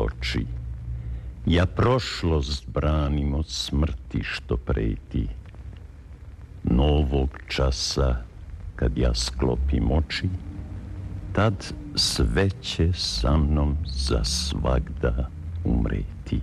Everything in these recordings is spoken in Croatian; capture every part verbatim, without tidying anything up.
oči. Ja prošlost branim od smrti što preti. Novog časa, kad ja sklopim oči, tad sve će sa mnom za svagda umreti.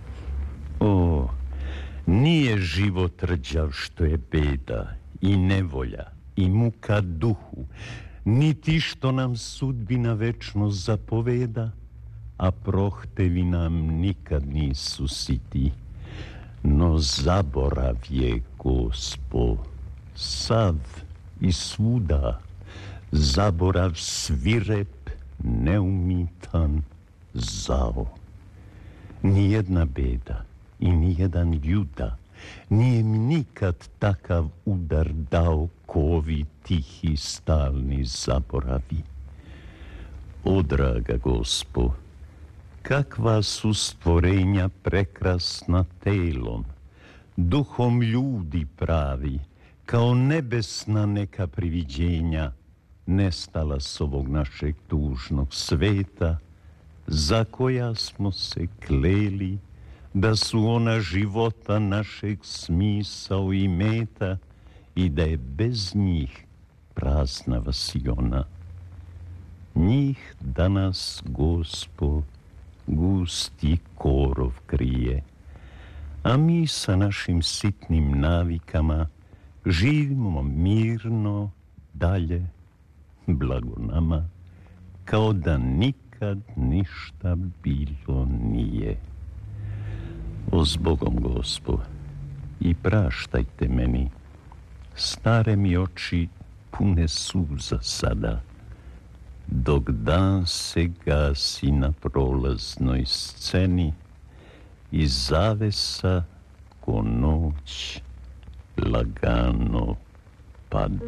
O, nije život rđav što je beda i nevolja i muka duhu, niti što nam sudbina večno zapoveda, a prohtevi nam nikad nisu siti. No zaborav je, Gospo, sav i svuda, zaborav svirep, neumitan, zao. Nijedna beda i nijedan juda nije mi nikad takav udar dao ko ovi tihi stalni zaboravi. O, draga Gospo, kakva su stvorenja prekrasna telom, duhom ljudi pravi, kao nebesna neka priviđenja, nestala s ovog našeg tužnog sveta, za koja smo se kleli da su ona života našeg smisao i meta i da je bez njih prazna vasiona. Njih danas, Gospo, gusti korov krije, a mi sa našim sitnim navikama živimo mirno dalje, blago nama, kao da nikad ništa bilo nije. O, zbogom, Gospo, i praštajte meni, stare mi oči pune suza sada, dok dan se gasi na prolaznoj sceni i zavesa ko noć lagano pada.